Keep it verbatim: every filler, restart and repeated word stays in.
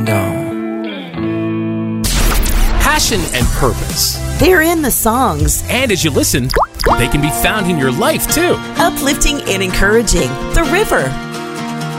Passion and purpose. They're in the songs. And as you listen, they can be found in your life too. Uplifting and encouraging. The River.